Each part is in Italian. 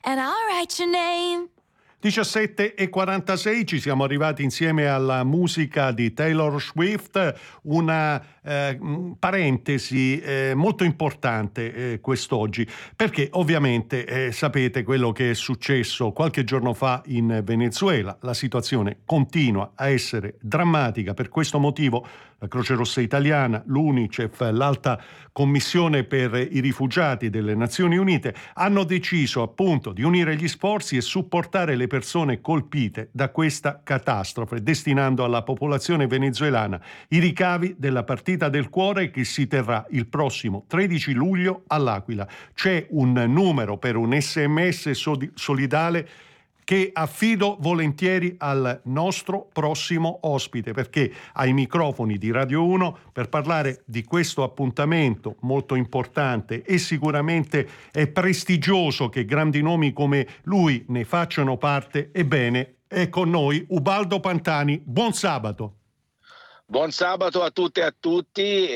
and I'll write your name. 17:46, ci siamo arrivati insieme alla musica di Taylor Swift, una parentesi molto importante quest'oggi, perché ovviamente sapete quello che è successo qualche giorno fa in Venezuela. La situazione continua a essere drammatica, per questo motivo la Croce Rossa Italiana, l'UNICEF, l'Alta Commissione per i Rifugiati delle Nazioni Unite hanno deciso appunto di unire gli sforzi e supportare le persone colpite da questa catastrofe, destinando alla popolazione venezuelana i ricavi della partita del cuore che si terrà il prossimo 13 luglio all'Aquila. C'è un numero per un SMS solidale che affido volentieri al nostro prossimo ospite, perché ai microfoni di Radio 1 per parlare di questo appuntamento molto importante e sicuramente è prestigioso che grandi nomi come lui ne facciano parte. Ebbene, è con noi Ubaldo Pantani. Buon sabato. Buon sabato a tutte e a tutti.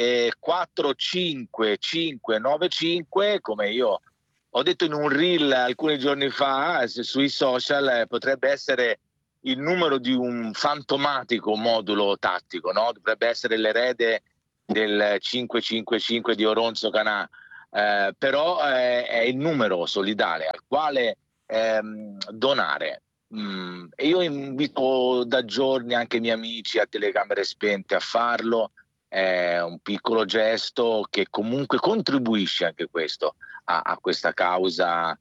45595, come io ho detto in un reel alcuni giorni fa sui social, potrebbe essere il numero di un fantomatico modulo tattico, no? Dovrebbe essere l'erede del 555 di Oronzo Canà, però è il numero solidale al quale donare. E io invito da giorni anche i miei amici a telecamere spente a farlo. È un piccolo gesto che comunque contribuisce anche questo a questa causa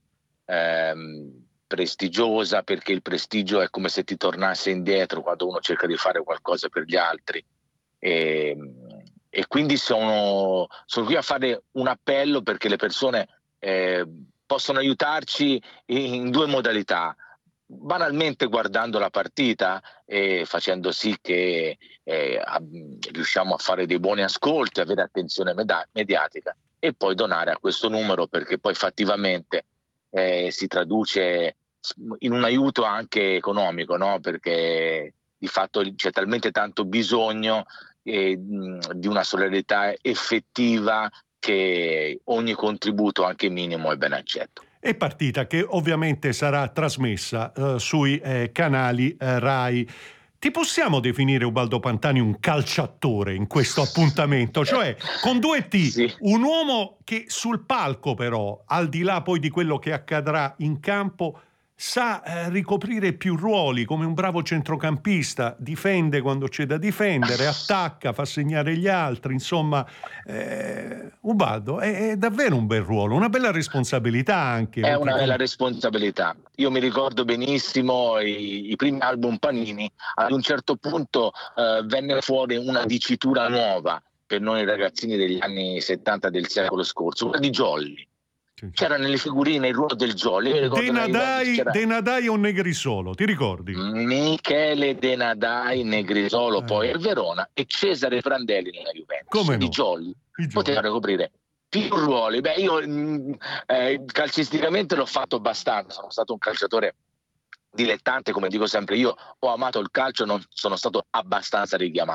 prestigiosa, perché il prestigio è come se ti tornasse indietro quando uno cerca di fare qualcosa per gli altri, e quindi sono qui a fare un appello perché le persone possono aiutarci in due modalità: banalmente guardando la partita e facendo sì che riusciamo a fare dei buoni ascolti, avere attenzione mediatica, e poi donare a questo numero, perché poi fattivamente si traduce in un aiuto anche economico, no? Perché di fatto c'è talmente tanto bisogno di una solidarietà effettiva che ogni contributo, anche minimo, è ben accetto. E partita che ovviamente sarà trasmessa sui canali Rai. Ti possiamo definire, Ubaldo Pantani, un calciatore in questo appuntamento? Cioè, con due T, sì. Un uomo che sul palco però, al di là poi di quello che accadrà in campo, sa ricoprire più ruoli, come un bravo centrocampista, difende quando c'è da difendere, attacca, fa segnare gli altri, insomma, Ubaldo è davvero un bel ruolo, una bella responsabilità anche. È una bella responsabilità. Io mi ricordo benissimo i primi album Panini. Ad un certo punto venne fuori una dicitura nuova per noi ragazzini degli anni 70 del secolo scorso, quella di Jolly. C'era nelle figurine il ruolo del Jolly. De Nadai o Negrisolo, ti ricordi? Michele De Nadai, Negrisolo poi al Verona, e Cesare Prandelli nella Juventus. Come no? Di Jolly poteva ricoprire più ruoli. Beh, io calcisticamente l'ho fatto abbastanza, sono stato un calciatore dilettante, come dico sempre. Io ho amato il calcio, non sono stato abbastanza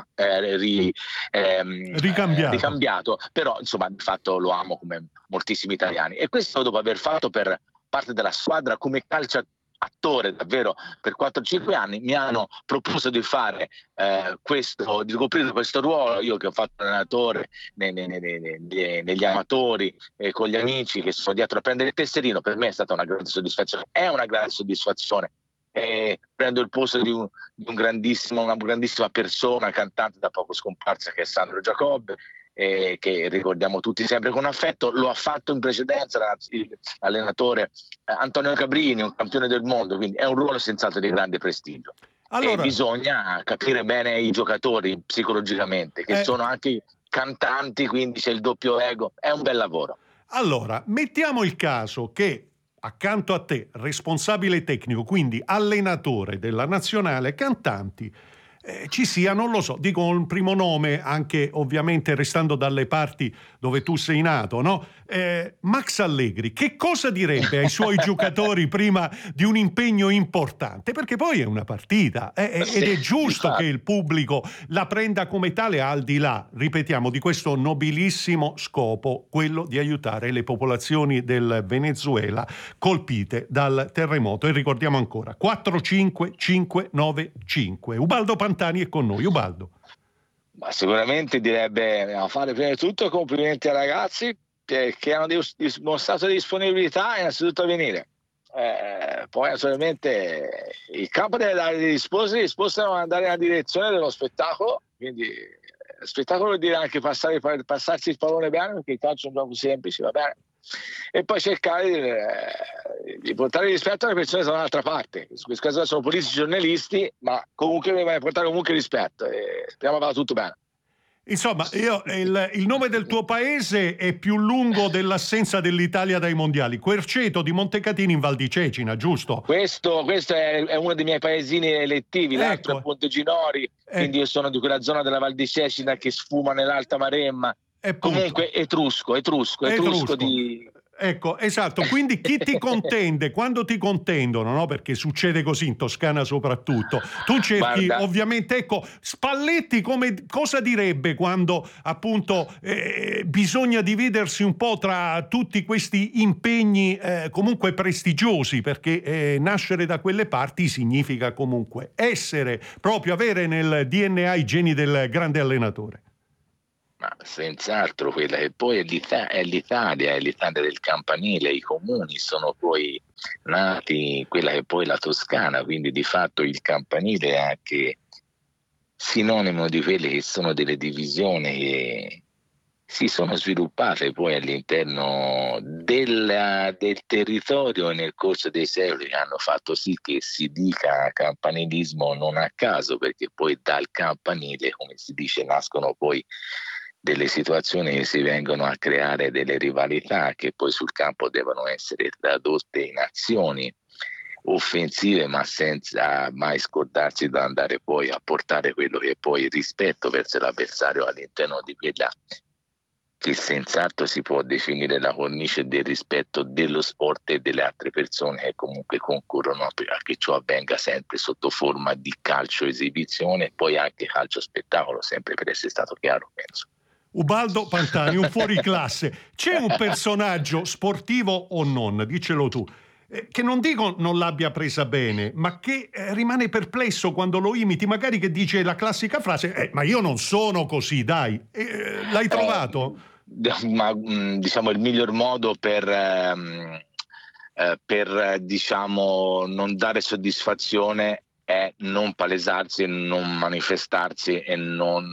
ricambiato, però insomma di fatto lo amo come moltissimi italiani, e questo dopo aver fatto per parte della squadra come calciatore davvero per 4-5 anni. Mi hanno proposto di fare di ricoprire questo ruolo, io che ho fatto allenatore negli amatori, con gli amici che sono dietro a prendere il tesserino. Per me è stata una grande soddisfazione, è una grande soddisfazione. Prendo il posto di una grandissima persona, cantante da poco scomparsa, che è Sandro Giacobbe, che ricordiamo tutti sempre con affetto. Lo ha fatto in precedenza l'allenatore Antonio Cabrini, un campione del mondo, quindi è un ruolo senz'altro di grande prestigio. Allora, e bisogna capire bene i giocatori psicologicamente, che sono anche cantanti, quindi c'è il doppio ego, è un bel lavoro. Allora, mettiamo il caso che accanto a te, responsabile tecnico, quindi allenatore della nazionale, cantanti, ci sia, non lo so, dico un primo nome, anche ovviamente restando dalle parti dove tu sei nato, no? Max Allegri, che cosa direbbe ai suoi giocatori prima di un impegno importante? Perché poi è una partita ed è giusto che il pubblico la prenda come tale, al di là, ripetiamo, di questo nobilissimo scopo, quello di aiutare le popolazioni del Venezuela colpite dal terremoto. E ricordiamo ancora 45595. Ubaldo Pantani è con noi. Ubaldo. Ma sicuramente direbbe a fare prima di tutto complimenti ai ragazzi che hanno dimostrato disponibilità innanzitutto a venire. Poi naturalmente il campo deve dare delle risposte devono andare nella direzione dello spettacolo, quindi spettacolo vuol dire anche passarsi il pallone bene, perché il calcio è un gioco semplice, va bene, e poi cercare di portare rispetto alle persone che sono dall'altra parte. In questo caso sono politici, giornalisti, ma comunque deve portare comunque rispetto e speriamo che vada tutto bene. Insomma, il nome del tuo paese è più lungo dell'assenza dell'Italia dai mondiali. Querceto di Montecatini in Val di Cecina, giusto? Questo è uno dei miei paesini elettivi, l'altro è Ponte Ginori, quindi io sono di quella zona della Val di Cecina che sfuma nell'Alta Maremma. Comunque etrusco di... Ecco, esatto, quindi chi ti contende, quando ti contendono, no? Perché succede così in Toscana soprattutto, tu cerchi ovviamente, ecco, Spalletti cosa direbbe quando appunto bisogna dividersi un po' tra tutti questi impegni comunque prestigiosi, perché nascere da quelle parti significa comunque avere nel DNA i geni del grande allenatore. Ma senz'altro quella che poi è l'Italia del campanile, i comuni sono poi nati quella che poi è la Toscana, quindi di fatto il campanile è anche sinonimo di quelle che sono delle divisioni che si sono sviluppate poi all'interno del territorio nel corso dei secoli, che hanno fatto sì che si dica campanilismo non a caso, perché poi dal campanile, come si dice, nascono poi delle situazioni che si vengono a creare delle rivalità che poi sul campo devono essere tradotte in azioni offensive, ma senza mai scordarsi di andare poi a portare quello che è poi il rispetto verso l'avversario all'interno di quella che senz'altro si può definire la cornice del rispetto dello sport e delle altre persone che comunque concorrono a che ciò avvenga sempre sotto forma di calcio esibizione e poi anche calcio spettacolo, sempre per essere stato chiaro, penso. Ubaldo Pantani, un fuoriclasse. C'è un personaggio sportivo o non, dicelo tu, che non dico non l'abbia presa bene, ma che rimane perplesso quando lo imiti, magari che dice la classica frase ma io non sono così, dai. L'hai trovato? Ma diciamo il miglior modo per diciamo non dare soddisfazione è non palesarsi, non manifestarsi e non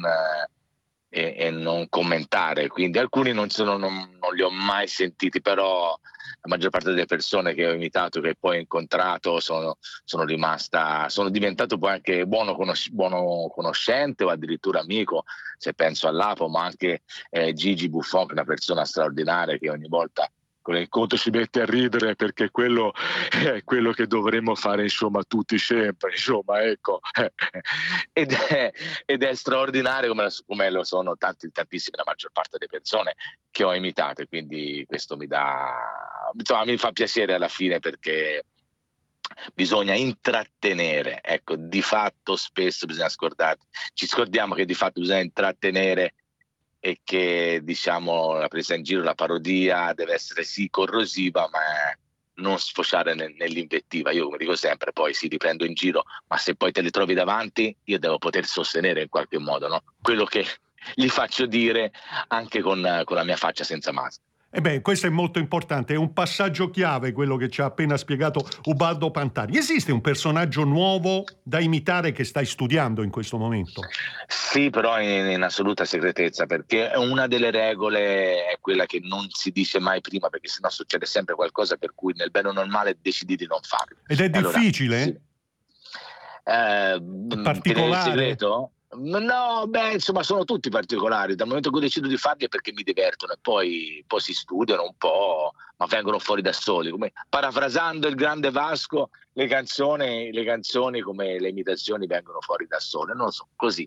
commentare. Quindi alcuni non li ho mai sentiti, però la maggior parte delle persone che ho imitato, che poi ho incontrato, sono diventato poi anche buono conoscente o addirittura amico, se penso all'Apo, ma anche Gigi Buffon, che è una persona straordinaria che ogni volta con l'incontro si mette a ridere, perché quello è quello che dovremmo fare, insomma, tutti sempre, insomma, ecco. Ed è straordinario come lo sono tantissime, la maggior parte delle persone che ho imitate, quindi questo mi fa piacere alla fine, perché bisogna intrattenere, ecco, di fatto spesso ci scordiamo che di fatto bisogna intrattenere e che, diciamo, la presa in giro, la parodia deve essere sì corrosiva, ma non sfociare nell'invettiva. Io, come dico sempre, poi si riprendo in giro, ma se poi te li trovi davanti, io devo poter sostenere in qualche modo, no? Quello che gli faccio dire anche con la mia faccia senza maschera. Questo è molto importante, è un passaggio chiave quello che ci ha appena spiegato Ubaldo Pantani. Esiste un personaggio nuovo da imitare che stai studiando in questo momento? Sì, però in assoluta segretezza, perché una delle regole è quella che non si dice mai prima, perché sennò succede sempre qualcosa per cui nel bene o nel male decidi di non farlo. Ed è difficile? Sì. Particolare? Il segreto? No, insomma, sono tutti particolari. Dal momento che decido di farli è perché mi divertono, e poi si studiano un po', ma vengono fuori da soli. Come, parafrasando il grande Vasco, le canzoni come le imitazioni vengono fuori da sole, non lo so, così.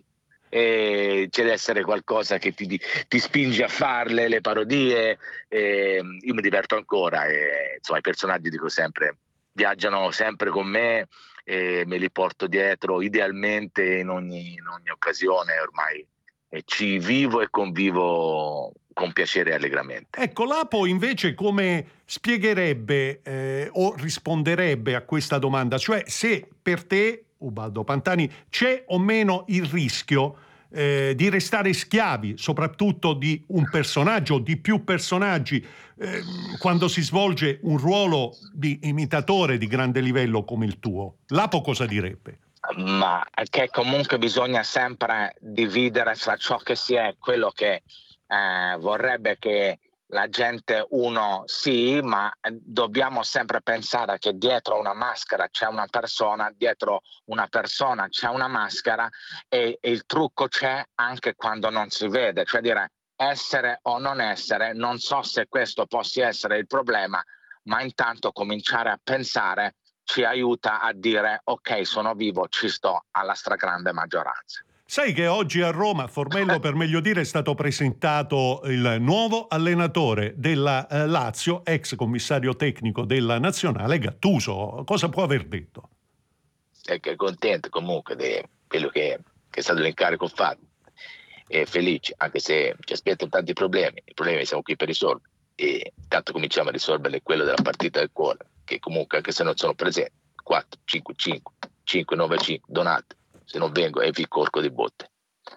E c'è da essere qualcosa che ti spinge a farle, le parodie. Io mi diverto ancora, e insomma i personaggi, dico sempre, viaggiano sempre con me, e me li porto dietro idealmente in ogni occasione ormai, e ci vivo e convivo con piacere e allegramente. Ecco, Lapo invece come spiegherebbe o risponderebbe a questa domanda? Cioè, se per te, Ubaldo Pantani, c'è o meno il rischio di restare schiavi, soprattutto di un personaggio o di più personaggi, quando si svolge un ruolo di imitatore di grande livello come il tuo? Lapo cosa direbbe? Ma che comunque bisogna sempre dividere fra ciò che si è, quello che vorrebbe che la gente, sì, ma dobbiamo sempre pensare che dietro una maschera c'è una persona, dietro una persona c'è una maschera, e il trucco c'è anche quando non si vede, cioè dire essere o non essere. Non so se questo possa essere il problema, ma intanto cominciare a pensare ci aiuta a dire ok, sono vivo, ci sto alla stragrande maggioranza. Sai che oggi a Roma, Formello per meglio dire, è stato presentato il nuovo allenatore della Lazio, ex commissario tecnico della Nazionale, Gattuso. Cosa può aver detto? Che è contento comunque di quello che è stato l'incarico fatto, e felice, anche se ci aspettano tanti problemi. I problemi siamo qui per risolvere, e intanto cominciamo a risolvere quello della partita del cuore, che comunque, anche se non sono presenti, 4, 5, 5, 5, 9, 5, donate. Se non vengo vi corco di botte.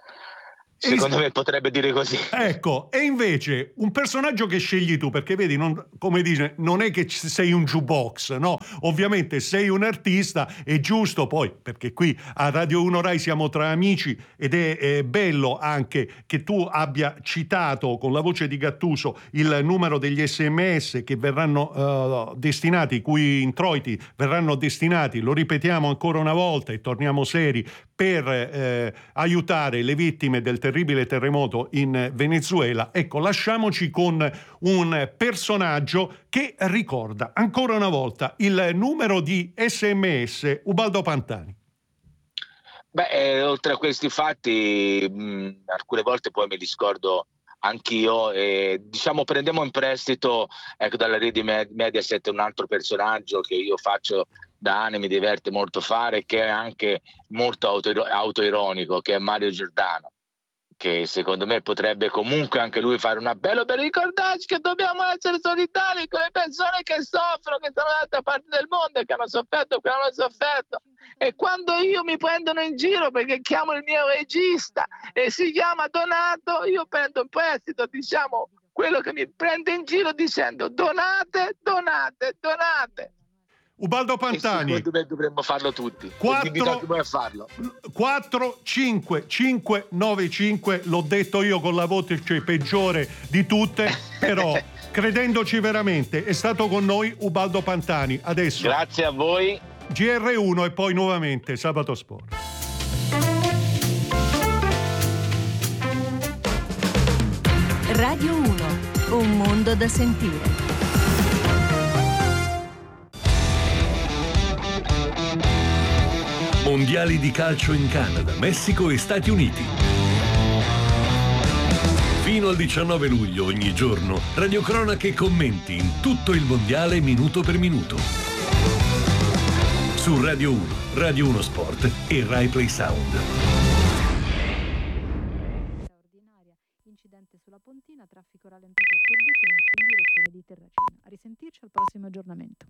Secondo me potrebbe dire così. Ecco, e invece un personaggio che scegli tu, perché vedi, come dice, non è che sei un jukebox, no? Ovviamente sei un artista, è giusto poi, perché qui a Radio 1 Rai siamo tra amici, ed è bello anche che tu abbia citato con la voce di Gattuso il numero degli SMS che verranno destinati, i cui introiti verranno destinati, lo ripetiamo ancora una volta e torniamo seri, per aiutare le vittime del terribile terremoto in Venezuela. Ecco, lasciamoci con un personaggio che ricorda ancora una volta il numero di SMS, Ubaldo Pantani. Oltre a questi fatti, alcune volte poi me li scordo anch'io, diciamo prendiamo in prestito, ecco, dalla rete Mediaset un altro personaggio che io faccio da anni, mi diverte molto fare, che è anche molto autoironico, che è Mario Giordano, che secondo me potrebbe comunque anche lui fare un appello per ricordarci che dobbiamo essere solidari con le persone che soffrono, che sono dall'altra parte del mondo, che hanno sofferto, che hanno sofferto. E quando io mi prendono in giro perché chiamo il mio regista e si chiama Donato, io prendo in prestito, diciamo, quello che mi prende in giro dicendo donate, donate, donate. Ubaldo Pantani, secondo me dovremmo farlo tutti. 4 5 5 9 5, l'ho detto io con la voce peggiore di tutte, però credendoci veramente è stato con noi Ubaldo Pantani. Adesso grazie a voi, GR1 e poi nuovamente Sabato Sport. Radio 1, un mondo da sentire. Mondiali di calcio in Canada, Messico e Stati Uniti. Fino al 19 luglio ogni giorno, radiocronache e commenti in tutto il mondiale minuto per minuto. Su Radio 1, Radio 1 Sport e Rai Play Sound. Incidente sulla Pontina, traffico rallentato a Tor de Cenci in direzione di Terracina. A risentirci al prossimo aggiornamento.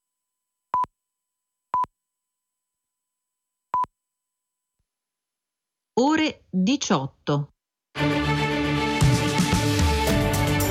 Ore 18.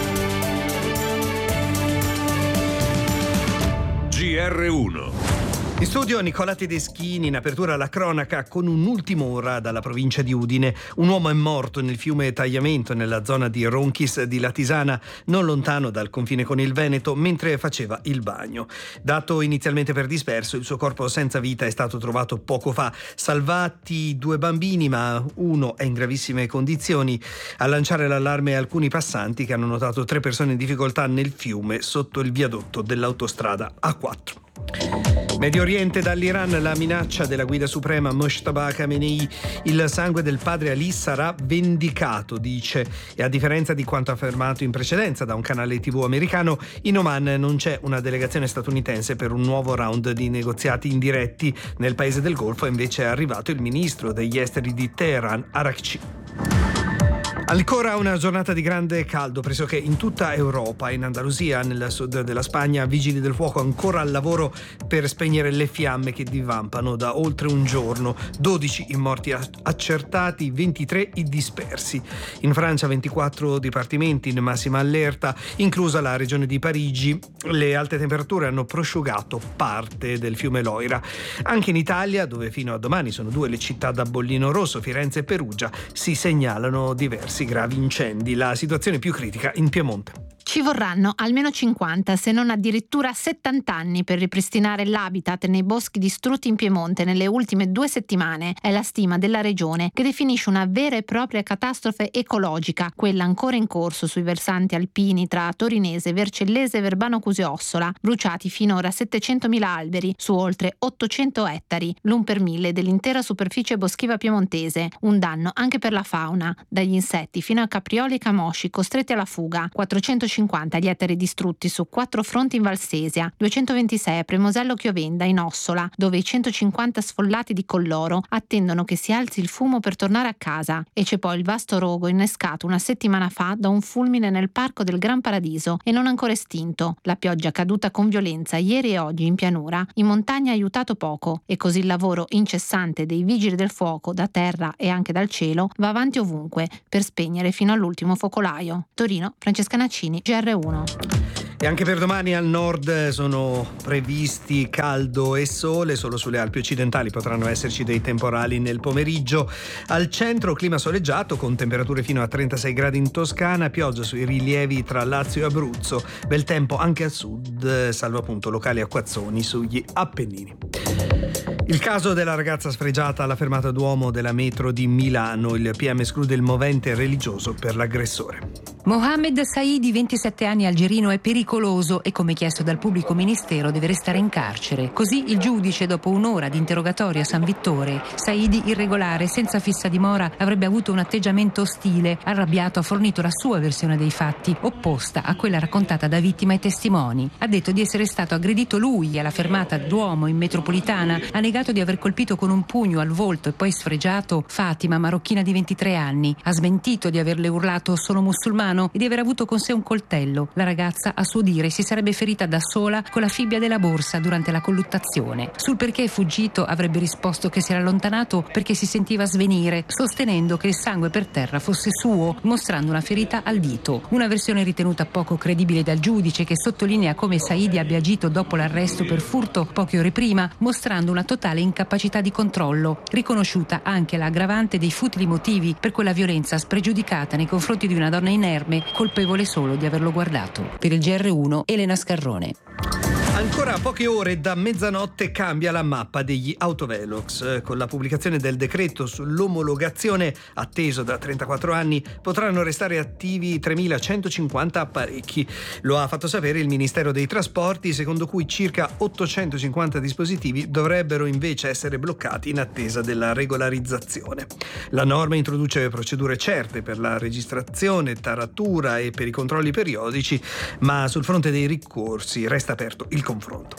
GR1 In studio Nicola Tedeschini, in apertura alla cronaca con un'ultima ora dalla provincia di Udine. Un uomo è morto nel fiume Tagliamento, nella zona di Ronchis di Latisana, non lontano dal confine con il Veneto, mentre faceva il bagno. Dato inizialmente per disperso, il suo corpo senza vita è stato trovato poco fa. Salvati 2 bambini, ma uno è in gravissime condizioni. A lanciare l'allarme alcuni passanti che hanno notato 3 persone in difficoltà nel fiume sotto il viadotto dell'autostrada A4. Medio Oriente, dall'Iran la minaccia della guida suprema Mojtaba Khamenei. Il sangue del padre Ali sarà vendicato, dice, e a differenza di quanto affermato in precedenza da un canale TV americano, in Oman non c'è una delegazione statunitense per un nuovo round di negoziati indiretti. Nel paese del Golfo invece è arrivato il ministro degli esteri di Teheran, Arakci. Ancora una giornata di grande caldo pressoché in tutta Europa. In Andalusia, nel sud della Spagna, vigili del fuoco ancora al lavoro per spegnere le fiamme che divampano da oltre un giorno. 12 i morti accertati, 23 i dispersi. In Francia 24 dipartimenti in massima allerta, inclusa la regione di Parigi. Le alte temperature hanno prosciugato parte del fiume Loira. Anche in Italia, dove fino a domani sono 2 le città da bollino rosso, Firenze e Perugia, si segnalano diversi gravi incendi. La situazione più critica in Piemonte. Ci vorranno almeno 50, se non addirittura 70 anni per ripristinare l'habitat nei boschi distrutti in Piemonte nelle ultime 2 settimane. È la stima della regione, che definisce una vera e propria catastrofe ecologica, quella ancora in corso sui versanti alpini tra Torinese, Vercellese e Verbano Cusio-Ossola. Bruciati finora 700.000 alberi su oltre 800 ettari, l'1 per 1000 dell'intera superficie boschiva piemontese. Un danno anche per la fauna, dagli insetti fino a caprioli e camosci costretti alla fuga. 450 gli ettari distrutti su 4 fronti in Valsesia, 226 a Premosello Chiovenda in Ossola, dove i 150 sfollati di Colloro attendono che si alzi il fumo per tornare a casa. E c'è poi il vasto rogo innescato una settimana fa da un fulmine nel parco del Gran Paradiso e non ancora estinto. La pioggia caduta con violenza ieri e oggi in pianura, in montagna ha aiutato poco, e così il lavoro incessante dei vigili del fuoco da terra e anche dal cielo va avanti ovunque per spegnere fino all'ultimo focolaio. Torino, Francesca Naccini, GR1. E anche per domani al nord sono previsti caldo e sole, solo sulle Alpi occidentali potranno esserci dei temporali nel pomeriggio. Al centro clima soleggiato con temperature fino a 36 gradi in Toscana, pioggia sui rilievi tra Lazio e Abruzzo, bel tempo anche a sud, salvo appunto locali acquazzoni sugli Appennini. Il caso della ragazza sfregiata alla fermata Duomo della metro di Milano, il PM esclude il movente religioso per l'aggressore. Mohamed Saidi, 27 anni, algerino, è pericoloso e, come chiesto dal pubblico ministero, deve restare in carcere. Così il giudice, dopo un'ora di interrogatorio a San Vittore. Saidi, irregolare, senza fissa dimora, avrebbe avuto un atteggiamento ostile. Arrabbiato, ha fornito la sua versione dei fatti, opposta a quella raccontata da vittima e testimoni. Ha detto di essere stato aggredito lui alla fermata Duomo in metropolitana. Ha negato di aver colpito con un pugno al volto e poi sfregiato Fatima, marocchina di 23 anni. Ha smentito di averle urlato "sono musulmano" e di aver avuto con sé un coltello. La ragazza, a suo dire, si sarebbe ferita da sola con la fibbia della borsa durante la colluttazione. Sul perché è fuggito avrebbe risposto che si era allontanato perché si sentiva svenire, sostenendo che il sangue per terra fosse suo, mostrando una ferita al dito. Una versione ritenuta poco credibile dal giudice, che sottolinea come Saidi abbia agito dopo l'arresto per furto poche ore prima, mostrando una totale incapacità di controllo. Riconosciuta anche l'aggravante dei futili motivi per quella violenza spregiudicata nei confronti di una donna inerme, colpevole solo di averlo guardato. Per il GR1, Elena Scarrone. Ancora poche ore da mezzanotte cambia la mappa degli autovelox. Con la pubblicazione del decreto sull'omologazione, atteso da 34 anni, potranno restare attivi 3.150 apparecchi. Lo ha fatto sapere il Ministero dei Trasporti, secondo cui circa 850 dispositivi dovrebbero invece essere bloccati in attesa della regolarizzazione. La norma introduce procedure certe per la registrazione, taratura e per i controlli periodici, ma sul fronte dei ricorsi resta aperto il confronto.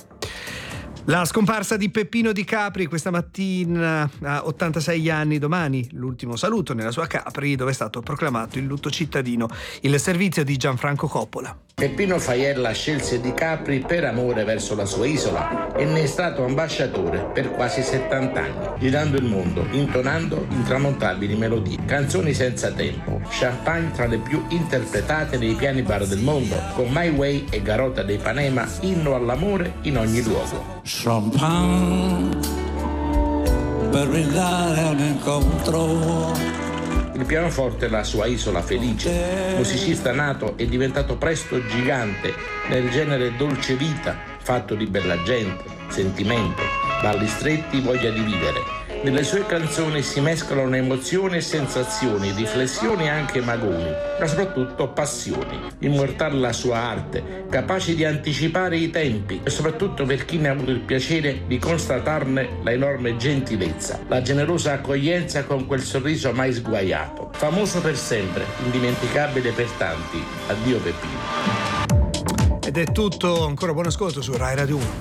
La scomparsa di Peppino Di Capri questa mattina a 86 anni, domani l'ultimo saluto nella sua Capri, dove è stato proclamato il lutto cittadino. Il servizio di Gianfranco Coppola. Peppino Faiella scelse Di Capri per amore verso la sua isola e ne è stato ambasciatore per quasi 70 anni, girando il mondo, intonando intramontabili melodie, canzoni senza tempo, champagne tra le più interpretate nei piani bar del mondo, con My Way e Garota de Ipanema, inno all'amore in ogni luogo. champagne per brindare a un incontro. Il pianoforte è la sua isola felice. Musicista nato è diventato presto gigante nel genere dolce vita, fatto di bella gente, sentimento, balli stretti, voglia di vivere. Nelle sue canzoni si mescolano emozioni e sensazioni, riflessioni e anche magoni, ma soprattutto passioni. Immortale la sua arte, capace di anticipare i tempi e soprattutto per chi ne ha avuto il piacere di constatarne la enorme gentilezza, la generosa accoglienza con quel sorriso mai sguaiato. Famoso per sempre, indimenticabile per tanti. Addio Peppino. Ed è tutto, ancora buon ascolto su Rai Radio 1.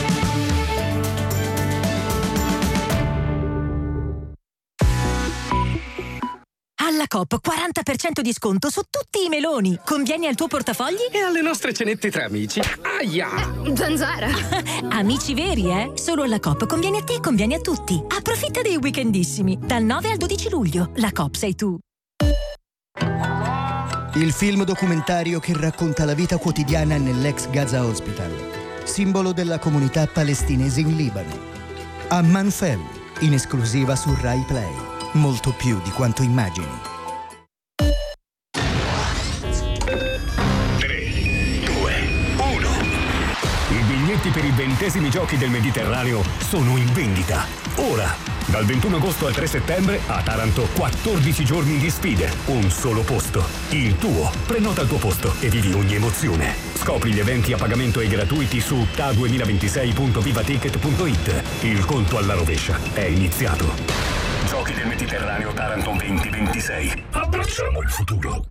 Alla Coop 40% di sconto su tutti i meloni. Convieni al tuo portafogli e alle nostre cenette tra amici. Aia! Zanzara! Amici veri, eh? Solo alla Coop conviene a te e conviene a tutti. Approfitta dei weekendissimi. Dal 9 al 12 luglio. La Coop sei tu. Il film documentario che racconta la vita quotidiana nell'ex Gaza Hospital, simbolo della comunità palestinese in Libano. Amman Fell, in esclusiva su Rai Play. Molto più di quanto immagini. 3, 2, 1. I biglietti per i 20esimi Giochi del Mediterraneo sono in vendita. Ora! Dal 21 agosto al 3 settembre a Taranto 14 giorni di sfide, un solo posto, il tuo. Prenota il tuo posto e vivi ogni emozione. Scopri gli eventi a pagamento e gratuiti su ta2026.vivaticket.it. Il conto alla rovescia è iniziato. Giochi del Mediterraneo Taranto 2026. Abbracciamo il futuro.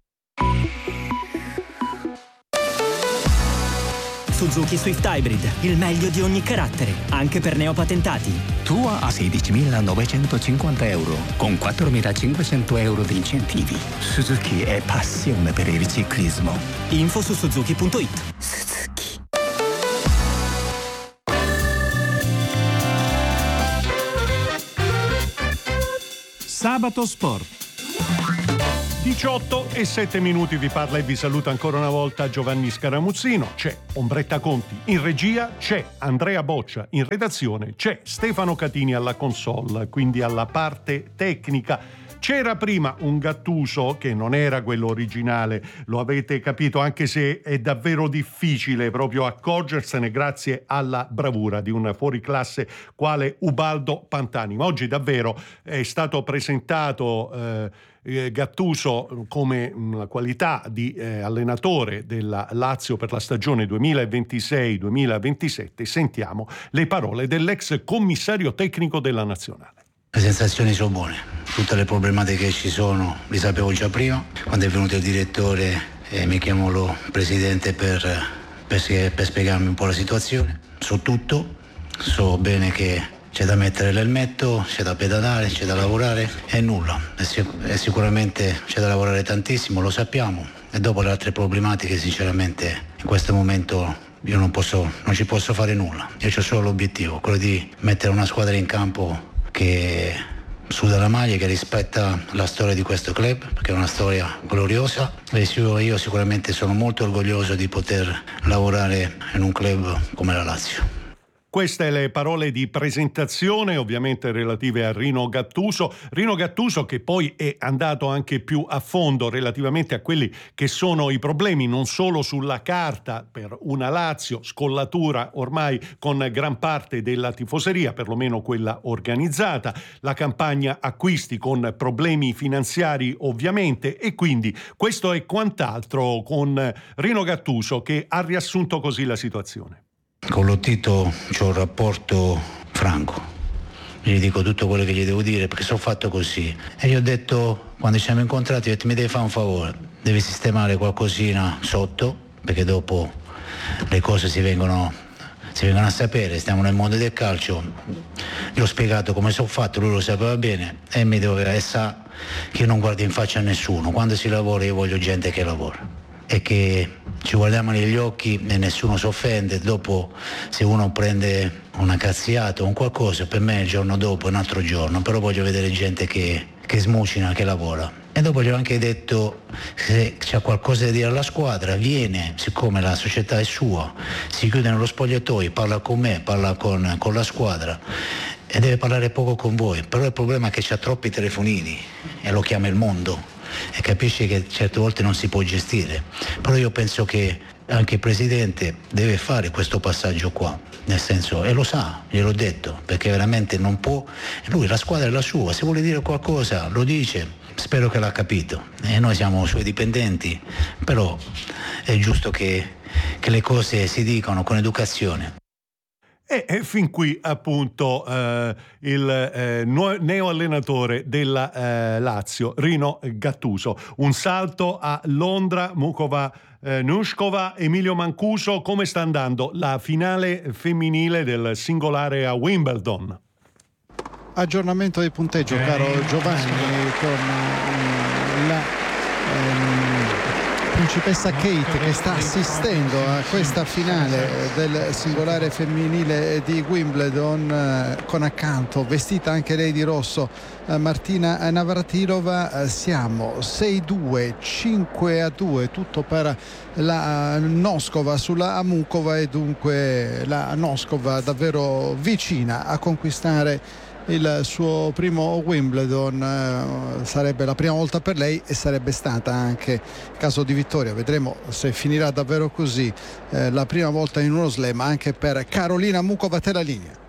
Suzuki Swift Hybrid, il meglio di ogni carattere, anche per neopatentati. Tua a 16.950 euro, con 4.500 euro di incentivi. Suzuki è passione per il ciclismo. Info su suzuki.it. Suzuki. Sabato Sport. 18:07 vi parla e vi saluta ancora una volta Giovanni Scaramuzzino. C'è Ombretta Conti in regia, c'è Andrea Boccia in redazione, c'è Stefano Catini alla console, quindi alla parte tecnica. C'era prima un Gattuso che non era quello originale, lo avete capito, anche se è davvero difficile proprio accorgersene grazie alla bravura di un fuoriclasse quale Ubaldo Pantani. Ma oggi davvero è stato presentato Gattuso come la qualità di allenatore della Lazio per la stagione 2026-2027. Sentiamo le parole dell'ex commissario tecnico della Nazionale. Le sensazioni sono buone, tutte le problematiche che ci sono li sapevo già prima. Quando è venuto il direttore mi chiamò lo presidente per spiegarmi un po' la situazione. So tutto, so bene che c'è da mettere l'elmetto, c'è da pedalare, c'è da lavorare e nulla. E sicuramente c'è da lavorare tantissimo, lo sappiamo. E dopo le altre problematiche sinceramente in questo momento io non ci posso fare nulla. Io ho solo l'obiettivo, quello di mettere una squadra in campo che suda la maglia, che rispetta la storia di questo club, perché è una storia gloriosa. E io sicuramente sono molto orgoglioso di poter lavorare in un club come la Lazio. Queste le parole di presentazione, ovviamente relative a Rino Gattuso che poi è andato anche più a fondo relativamente a quelli che sono i problemi non solo sulla carta per una Lazio, scollatura ormai con gran parte della tifoseria, perlomeno quella organizzata, la campagna acquisti con problemi finanziari ovviamente, e quindi questo e quant'altro con Rino Gattuso che ha riassunto così la situazione. Con Lottito c'ho un rapporto franco, gli dico tutto quello che gli devo dire perché sono fatto così. E gli ho detto, quando ci siamo incontrati, ho detto mi devi fare un favore, devi sistemare qualcosina sotto, perché dopo le cose si vengono a sapere, stiamo nel mondo del calcio. Gli ho spiegato come sono fatto, lui lo sapeva bene e sa che io non guardo in faccia a nessuno. Quando si lavora io voglio gente che lavora e che ci guardiamo negli occhi e nessuno si offende. Dopo se uno prende una cazziata o un qualcosa, per me il giorno dopo è un altro giorno, però voglio vedere gente che smucina, che lavora. E dopo gli ho anche detto, se c'è qualcosa da dire alla squadra, viene, siccome la società è sua, si chiude nello spogliatoio, parla con me, parla con la squadra e deve parlare poco con voi. Però il problema è che c'ha troppi telefonini e lo chiama il mondo e capisce che certe volte non si può gestire. Però io penso che anche il presidente deve fare questo passaggio qua, nel senso, e lo sa, gliel'ho detto, perché veramente non può, lui la squadra è la sua, se vuole dire qualcosa lo dice. Spero che l'ha capito e noi siamo suoi dipendenti, però è giusto che le cose si dicano con educazione. E fin qui appunto il neo allenatore della Lazio, Rino Gattuso. Un salto a Londra, Mukova Nushkova, Emilio Mancuso, come sta andando la finale femminile del singolare a Wimbledon? Aggiornamento del punteggio, caro Giovanni, con la principessa Kate che sta assistendo a questa finale del singolare femminile di Wimbledon, con accanto, vestita anche lei di rosso, Martina Navratilova. Siamo 6-2, 5-2, tutto per la Noskova sulla Amukova, e dunque la Noskova davvero vicina a conquistare il suo primo Wimbledon. Sarebbe la prima volta per lei e sarebbe stata anche, caso di vittoria, vedremo se finirà davvero così, la prima volta in uno slam anche per Karolina Mukova. Te la linea.